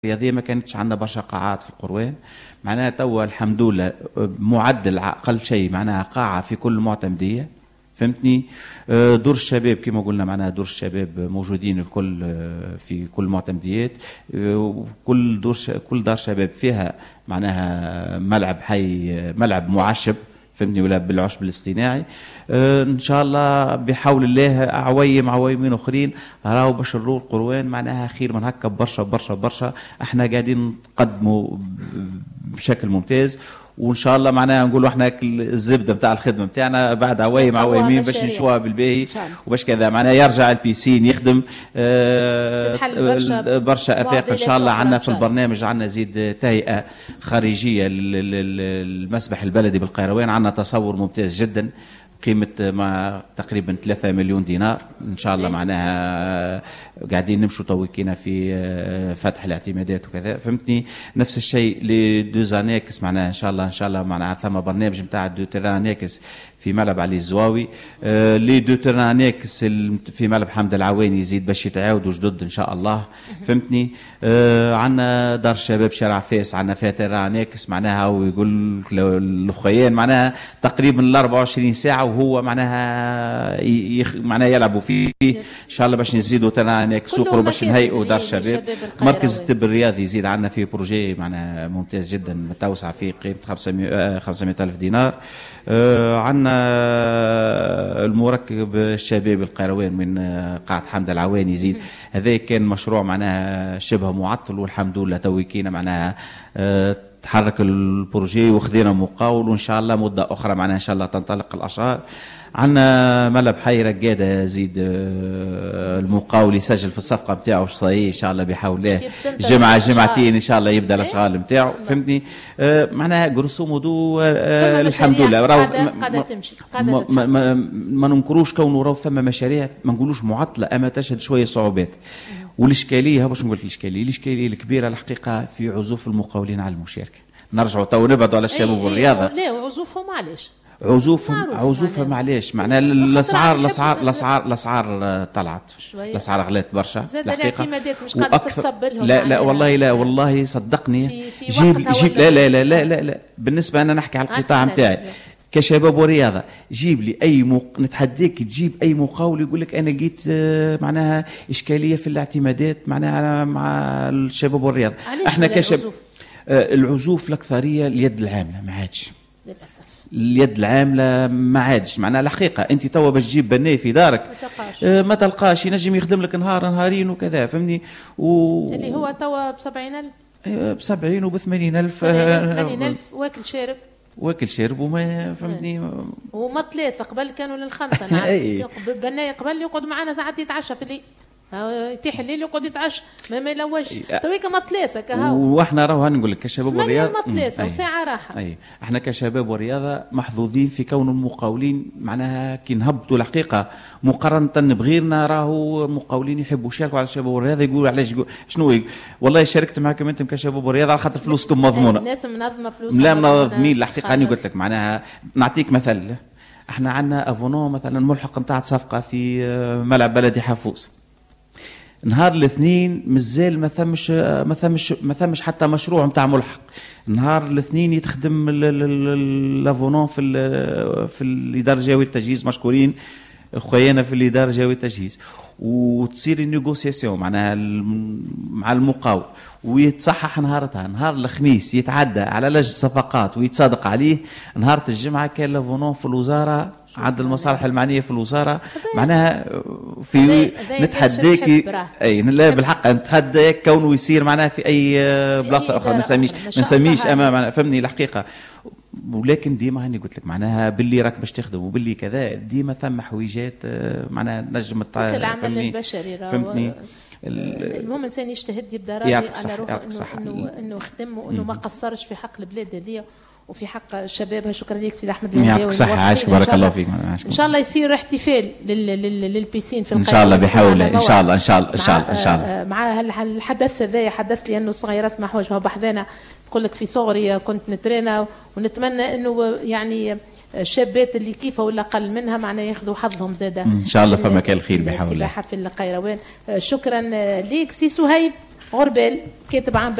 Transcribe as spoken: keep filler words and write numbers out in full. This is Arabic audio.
الرياضية ما كانتش عندنا برشا قاعات في القروان. معناها توا الحمد لله معدل أقل شيء معناها قاعة في كل معتمدية، فهمتني. دور الشباب كما قلنا معناها دور الشباب موجودين الكل في كل معتمديات، كل دور كل دار شباب فيها معناها ملعب حي، ملعب معشب فهمتني، ولا بالعشب الاصطناعي. آه ان شاء الله بحول الله عويم عويمين اخرين راهو باش نروح القروان معناها خير من هكا برشا برشا برشا. احنا قاعدين نقدموا بشكل ممتاز، وان شاء الله معناها نقولوا احنا الزبده نتاع الخدمه نتاعنا بعد عوايم عوايمين باش نشوها بالباهي وباش كذا معناها يرجع البيسين يخدم. آه برشا, برشا افاق ان شاء الله. عندنا في البرنامج عندنا زيد تهيئه خارجيه للمسبح البلدي بالقيروان، عندنا تصور ممتاز جدا قيمة مع تقريبا ثلاثة مليون دينار ان شاء الله. معناها قاعدين نمشوا توكينا في فتح الاعتمادات وكذا فهمتني. نفس الشيء لدوزانيكس معناها ان شاء الله ان شاء الله معناها ثم برنامج نتاع دوترانيكس في ملعب علي الزواوي. آه لدوترانيكس في ملعب حمد العواني يزيد باش يتعاودوا جدد ان شاء الله فهمتني. آه عندنا دار شباب شارع فاس، عندنا فيها ترانيكس معناها ويقول الاخويان معناها تقريبا ال أربعة وعشرين ساعة وهو معناها يخ معناها يلعبوا فيه ان شاء الله باش نزيدوا ترانيكس وقروا باش نهيئوا دار شباب. مركز الطب الرياضي يزيد عندنا فيه بروجي معناها ممتاز جدا متوسع فيه قيمة خمسمائة ألف دينار. آه عندنا المركب الشباب القيروان من قاعة حمد العواني يزيد، هذا كان مشروع معناها شبه معطل والحمد لله تويكينا معناها آه تحرك البروجي وخذينا مقاول، وان شاء الله مدة اخرى معناها ان شاء الله تنطلق الاشغال. عندنا ملعب حي رقاده يزيد المقاول يسجل في الصفقه نتاعو صاي ان شاء الله بحول الله جمعه جمعتين ان شاء الله يبدا الاشغال نتاعو فهمتني. آه معناها جروسو مودو آه الحمد لله راهو قاعده تمشي قاعده ما, ما, ما ننكروش كونه راهو ثم مشاريع ما نقولوش معطله اما تشهد شويه صعوبات. والاشكاليه باش نقول لك الاشكاليه الاشكاليه الكبيره الحقيقه في عزوف المقاولين على المشاركه. نرجعوا تو نبعدوا على الشباب والرياضه. لا وعزوفهم معليش عزوفهم عزوفهم معليش معناها الاسعار الاسعار الاسعار الاسعار طلعت، الاسعار غلات برشا الحقيقه مش قادره تتصب لهم. لا لا والله لا والله صدقني في في جيب جيب لا لا لا لا لا, لا. بالنسبه انا نحكي على القطاع نتاعي كشباب ورياضه، جيب لي اي موق... نتحداك تجيب اي مقاول يقول لك انا لقيت معناها اشكاليه في الاعتمادات معناها مع الشباب والرياضه. احنا كشباب العزوف الاكثريه اليد العامله ما عادش للاسف، اليد العامله ما عادش معناها الحقيقه. انت توا باش تجيب بناي في دارك آه ما تلقاش، ينجم يخدم لك نهار نهارين وكذا فهمني و... اللي هو توا بسبعين ألف آه بسبعين وبثمانين ألف ثمانين ألف واكل شارب واكل شارب وما فهمتني وما ثلاثه قبل كانوا للخمسه. نعم بناي قبل يقعد معنا ساعات يتعشى في الليل، يتيح الليل يقعد يتعشى ما ما يلوش تويك ما ثلاثه كهو. واحنا راهو نقول لك كشباب ورياضه ما ثلاثه وساعه راحه. اي احنا كشباب ورياضه محظوظين في كون المقاولين معناها كي نهبطوا الحقيقه مقارنه بغيرنا. راهو مقاولين يحبوا يشاركوا على الشباب والرياضه. يقولوا علاش يقول شنو يقول والله شاركت معكم انتم كشباب ورياضه على خاطر فلوسكم مضمونه. الناس منظمه فلوسها لا منظمين الحقيقه. انا قلت لك معناها نعطيك مثل، احنا عندنا افونون مثلا ملحق نتاع صفقه في ملعب بلدي حافوس، نهار الاثنين مازال ما ثمش ما ثمش ما ثمش حتى مشروع نتاع ملحق. نهار الاثنين يتخدم لافونون في في الاداره الجويه التجهيز، مشكورين خويانا في الاداره الجويه التجهيز، وتصير النيغوسياسيون معناها مع المقاول ويتصحح نهارتها. نهار الخميس يتعدى على لجنه صفقات ويتصادق عليه. نهار الجمعه كان لافونون في الوزاره عند المصالح المعنيه في الوزاره معناها في نتحداك اي لا بالحق نتحداك كونه يصير معناها في اي بلاصه اخرى ما نسميش ما نسميش امام فهمني الحقيقه. ولكن ديما هاني قلت لك معناها باللي راك باش تخدم وباللي كذا ديما ثم حويجات معناها نجم العمل البشري فهمتني. المهم انسان يجتهد يبدا راضي على روحه انه انه خدم وانه ما قصرش في حق البلاد هذه وفي حق الشباب. شكرا لك سيدي احمد. يعطيك الصحه عايشك بارك الله فيك. ان شاء الله يصير احتفال للبيسين في ان شاء الله بحول ان شاء الله ان شاء الله ان شاء الله ان شاء الله مع الحدث هذا. حدث لي انه الصغيرات مع حوجها بحذانا تقول لك في صغري كنت نترينا، ونتمنى انه يعني الشابات اللي كيفه ولا اقل منها معناه ياخذوا حظهم زاده ان شاء الله. فما كان الخير بحول الله السباحه في القيروان. شكرا ليك سي سهيب. غربال كاتب عام